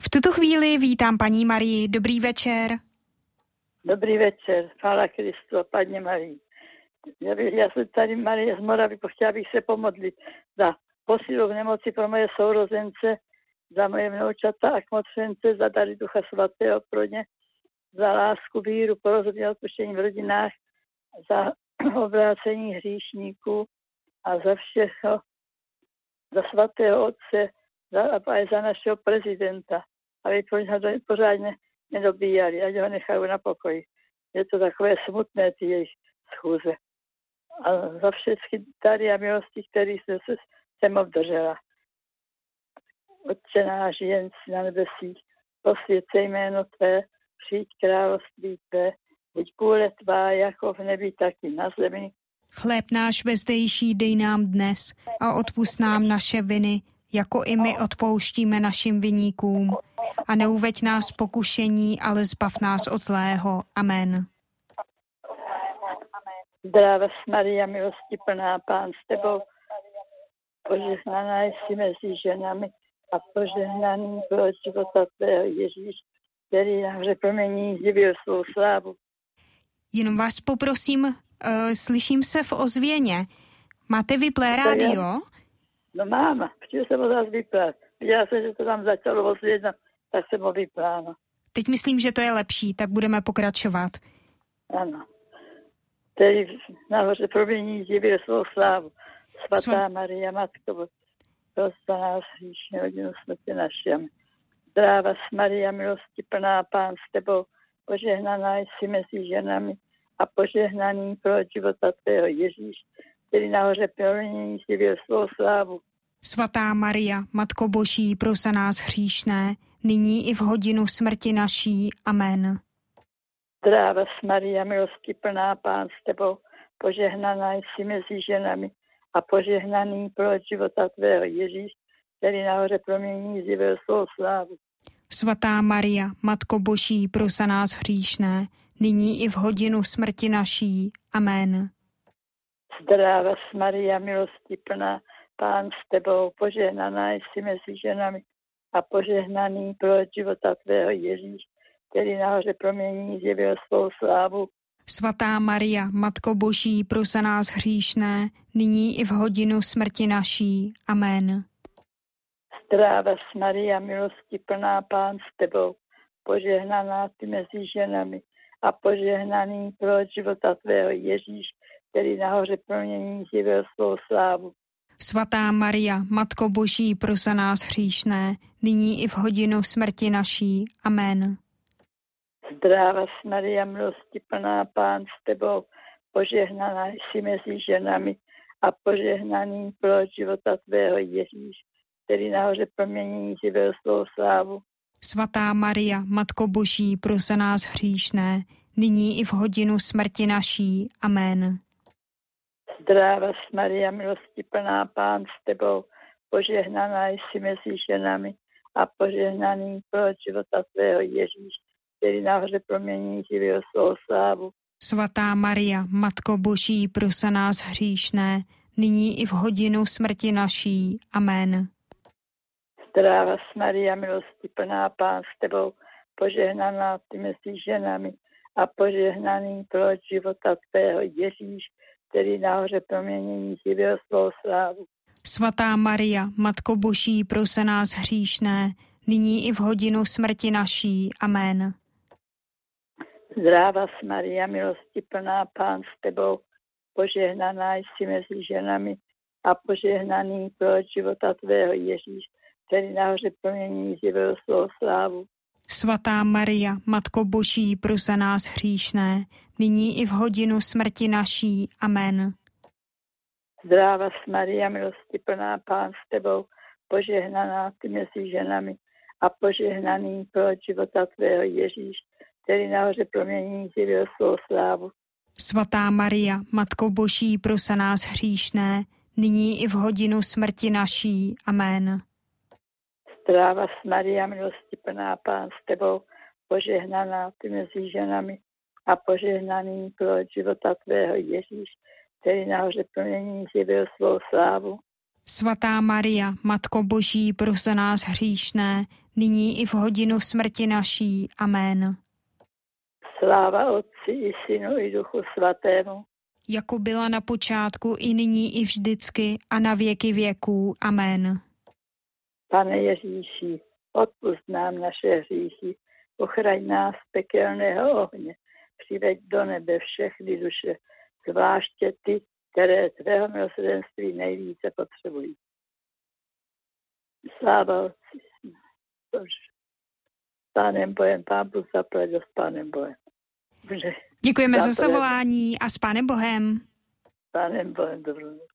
V tuto chvíli vítám paní Marii. Dobrý večer. Dobrý večer, chvála Kristu a Panně Marii. Já jsem tady Marie z Moravy, chtěla bych se pomodlit za posilu v nemoci pro moje sourozence, za moje vnoučata a kmotřence, za dary Ducha Svatého pro ně, za lásku, víru, porozumění, odpuštění v rodinách, za obrácení hříšníků a za všechno, za svatého Otce, a za našeho prezidenta, aby pořádně nedobíjali, ať ho nechají na pokoji. Je to takové smutné, ty jejich schůze. A za všechny dary a milosti, které jsem obdržela. Otče náš, jen na nebesích, posvědce jméno Tvé, přijď království Tvé, buď vůle Tvá, jako v nebi, tak i na zemi. Chléb náš vezdejší dej nám dnes a odpusť nám naše viny, jako i my odpouštíme našim viníkům. A neuveď nás pokušení, ale zbav nás od zlého. Amen. Zdráva Maria, milosti plná, Pán s Tebou, požehnaná jsi mezi ženami a požehnaný plod života Tvého Ježíš, který nahoře promění zjevil svou slávu. Jenom vás poprosím, slyším se v ozvěně. Máte vyplé rádio? No mám, chtěl jsem ho zase vyplát. Viděla jsem, že to tam začalo ozvědět, tak jsem ho vypláno. Teď myslím, že to je lepší, tak budeme pokračovat. Ano. Který nahoře promění zjevil svou slávu. Svatá Maria, Matko, prost za nás hříšně hodinu smrti našem. Zdráva Maria, milosti plná, Pán s Tebou, požehnaná jsi mezi ženami a požehnaný plod života Tvého Ježíš, který nahoře promění zjevil svou slávu. Svatá Maria, Matko Boží, pros za nás hříšné, nyní i v hodinu smrti naší. Amen. Zdráva Maria, milosti plná, Pán s Tebou, požehnaná jsi mezi ženami a požehnaný plod života Tvého Ježíš, který nahoře promění zjevil svou slávu. Svatá Maria, Matko Boží, pros za nás hříšné, nyní i v hodinu smrti naší. Amen. Zdráva Maria, milosti plná, Pán s Tebou, požehnaná jsi mezi ženami a požehnaný plod života Tvého Ježíš, který nahoře promění zjevil svou slávu. Svatá Maria, Matko Boží, pros za nás hříšné, nyní i v hodinu smrti naší. Amen. Zdráva Maria, milosti plná, Pán s Tebou, požehnaná ty mezi ženami a požehnaný plod života Tvého Ježíš, který nahoře promění zjevil svou slávu. Svatá Maria, Matko Boží, pros za nás hříšné, nyní i v hodinu smrti naší. Amen. Zdráva Maria, milosti plná, Pán s Tebou, požehnaná jsi mezi ženami a požehnaný plod života Tvého Ježíš, který nahoře promění zjevil svou slávu. Svatá Maria, Matko Boží, pros za nás hříšné, nyní i v hodinu smrti naší. Amen. Zdráva Maria, milosti plná, Pán s Tebou, požehnaná jsi mezi ženami a požehnaný plod života Tvého Ježíš, který nahoře promění zjevil svou slávu. Svatá Maria, Matko Boží, pros za nás hříšné, nyní i v hodinu smrti naší. Amen. Zdráva Maria, milosti plná, Pán s Tebou, požehnaná ty mezi ženami a požehnaný plod života Tvého Ježíš, který nahoře proměnění zjevil svou slávu. Svatá Maria, Matko Boží, pros za nás hříšné, nyní i v hodinu smrti naší. Amen. Zdráva Maria, milosti plná, Pán s Tebou, požehnaná jsi mezi ženami a požehnaný plod života Tvého Ježíš, který nahoře proměnění zjevil svou slávu. Svatá Maria, Matko Boží, pros za nás hříšné, nyní i v hodinu smrti naší. Amen. Zdráva Maria, milosti plná, Pán s Tebou, požehnaná ty mezi ženami a požehnaný plod života Tvého Ježíš, který nahoře proměnění zjevil svou slávu. Svatá Maria, Matko Boží, pros za nás hříšné, nyní i v hodinu smrti naší. Amen. Zdráva Maria, milosti plná, Pán s Tebou, požehnaná ty mezi ženami a požehnaný plod života Tvého Ježíš, který nahoře proměnění zjevil svou slávu. Svatá Maria, Matko Boží, pros za nás hříšné, nyní i v hodinu smrti naší. Amen. Sláva Otci i Synu i Duchu Svatému, jako byla na počátku, i nyní, i vždycky, a na věky věků. Amen. Pane Ježíši, odpusť nám naše hříchy, ochraň nás z pekelného ohně, přiveď do nebe všechny duše, zvláště ty, které tvého milosrdenství nejvíce potřebují. Sláva Otci, s Pánem Bohem, Pán Bůh zaplať s Pánem Bohem. Děkujeme za zavolání a s Pánem Bohem. S Pánem Bohem, dobrou noc.